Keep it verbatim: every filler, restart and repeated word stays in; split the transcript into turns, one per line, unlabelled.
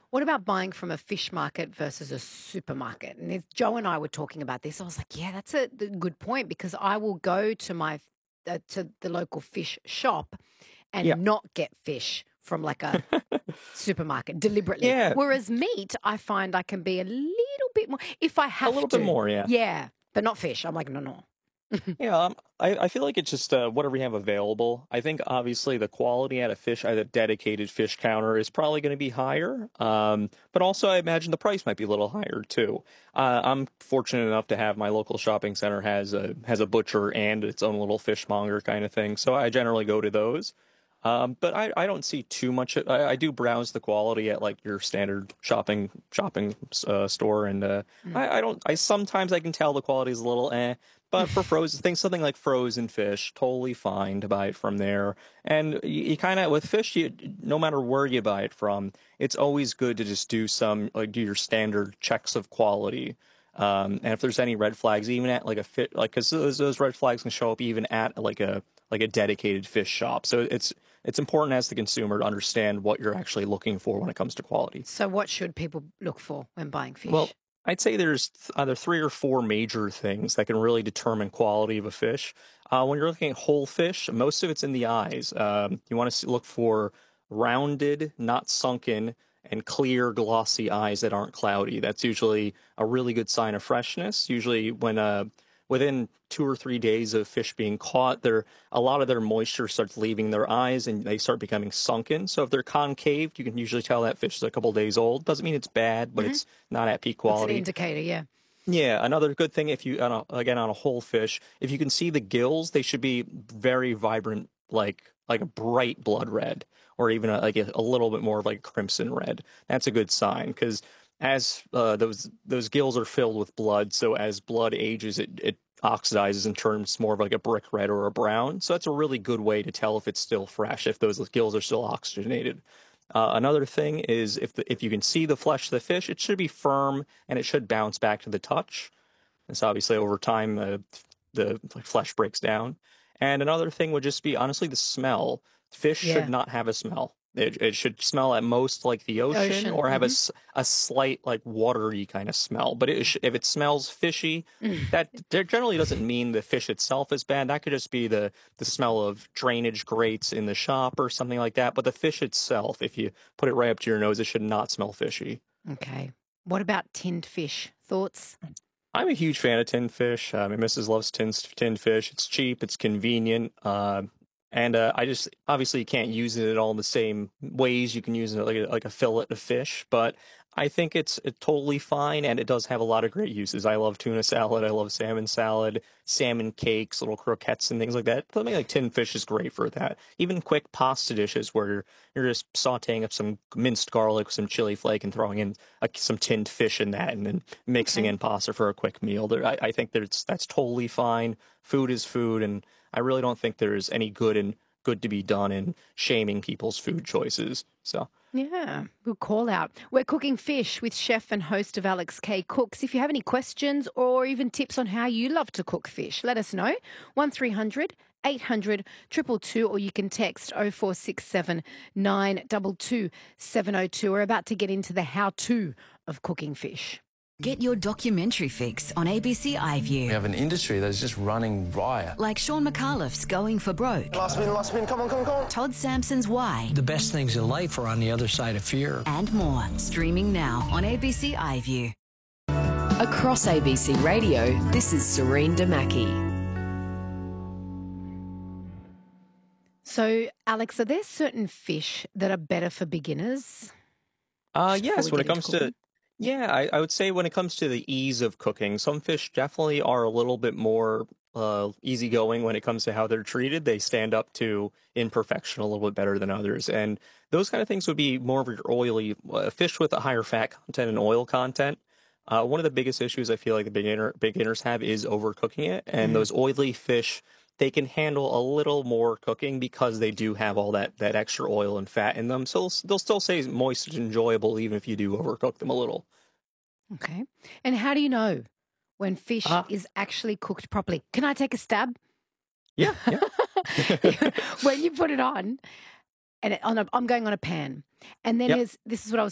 What about buying from a fish market versus a supermarket? And if Joe and I were talking about this, I was like, yeah, that's a th- good point because I will go to my uh, to the local fish shop
Yeah.
and not get fish from like a supermarket deliberately.
Yeah,
Whereas meat, I find I can be a little bit more if I
a
have
little bit
to.
more, yeah.
Yeah, but not fish. I'm like, no, no.
Yeah, um, I, I feel like it's just uh, whatever you have available. I think obviously the quality at a fish at a dedicated fish counter is probably going to be higher. Um, but also I imagine the price might be a little higher too. Uh, I'm fortunate enough to have my local shopping center has a has a butcher and its own little fishmonger kind of thing. So I generally go to those. Um, but I, I don't see too much. I, I do browse the quality at like your standard shopping shopping uh, store, and uh,
Mm.
I, I don't. I sometimes I can tell the quality is a little eh. But for frozen things, something like frozen fish, totally fine to buy it from there. And you, you kind of with fish, you no matter where you buy it from, it's always good to just do some like do your standard checks of quality. Um, and if there's any red flags, even at like a fit, like because those, those red flags can show up even at like a like a dedicated fish shop. So it's it's important as the consumer to understand what you're actually looking for when it comes to quality.
So, what should people look for when buying
Well,
fish?
I'd say there's th- either three or four major things that can really determine quality of a fish. Uh, when you're looking at whole fish, most of it's in the eyes. Um, you want to look for rounded, not sunken, and clear, glossy eyes that aren't cloudy. That's usually a really good sign of freshness. Usually, when uh, within two or three days of fish being caught, they're a lot of their moisture starts leaving their eyes and they start becoming sunken. So if they're concaved, you can usually tell that fish is a couple days old. Doesn't mean it's bad, but
Hmm.
it's not at peak
It's an
quality.
indicator, yeah.
Yeah, another good thing if you on a, again on a whole fish, if you can see the gills, they should be very vibrant, like like a bright blood red, or even a, like a, a little bit more of like crimson red. That's a good sign because as uh, those those gills are filled with blood, so as blood ages, it it oxidizes and turns more of like a brick red or a brown. So that's a really good way to tell if it's still fresh, if those gills are still oxygenated. Uh, another thing is if the, if you can see the flesh of the fish, it should be firm and it should bounce back to the touch. And so obviously over time uh, the like, flesh breaks down. And another thing would just be honestly the smell. Fish should
Yeah.
not have a smell. It, it should smell at most like the ocean
Ocean.
or have a,
Hmm.
s- a slight like watery kind of smell. But it sh- if it smells fishy, that that generally doesn't mean the fish itself is bad. That could just be the the smell of drainage grates in the shop or something like that. But the fish itself, if you put it right up to your nose, it should not smell fishy.
Okay. What about tinned fish? Thoughts?
I'm a huge fan of tinned fish. Uh, my missus loves tinned, tinned fish. It's cheap, it's convenient, uh, and uh, I just obviously you can't use it in all the same ways you can use it like a, like a fillet of fish, but I think it's, it's totally fine, and it does have a lot of great uses. I love tuna salad, I love salmon salad, salmon cakes, little croquettes, and things like that. Something like tinned fish is great for that. Even quick pasta dishes where you're, you're just sautéing up some minced garlic, some chili flake, and throwing in uh, some tinned fish in that, and then mixing
Okay.
in pasta for a quick meal. There, I, I think that's that's totally fine. Food is food, and I really don't think there's any good and good to be done in shaming people's food choices. So.
Yeah, good call out. We're cooking fish with chef and host of Alex K Cooks. If you have any questions or even tips on how you love to cook fish, let us know. one three hundred eight hundred two two two, or you can text oh four six seven nine two two seven oh two. We're about to get into the how-to of cooking fish.
Get your documentary fix on A B C
We
iView.
have an industry that's just running riot.
Like Sean McAuliffe's Going for Broke,
Last spin, last spin, come on, come on, come on.
Todd Sampson's Why,
The best things in life are on the other side of fear.
and more. Streaming now on A B C iView.
Across A B C Radio, this is Serene Damaki.
So, Alex, are there certain fish that are better for beginners?
Uh,
Just before
yes,
we
when
get
it
into
comes to,
cooking?
yeah, I, I would say when it comes to the ease of cooking, some fish definitely are a little bit more uh, easygoing when it comes to how they're treated. They stand up to imperfection a little bit better than others. And those kind of things would be more of your oily uh, fish with a higher fat content and oil content. Uh, one of the biggest issues I feel like the beginner beginners have is overcooking it. And
Mhm.
those oily fish, they can handle a little more cooking because they do have all that, that extra oil and fat in them. So they'll, they'll still stay moist and enjoyable even if you do overcook them a little.
Okay. And how do you know when fish
Uh,
is actually cooked properly? Can I take a stab?
yeah, yeah.
When you put it on, and it, on a, I'm going on a pan, and then
Yep.
there's, this is what I was